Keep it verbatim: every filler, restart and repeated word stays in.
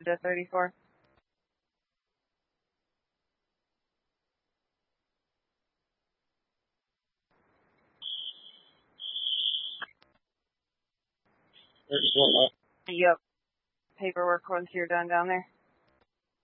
to thirty-four. Yep. Paperwork once you're done down there.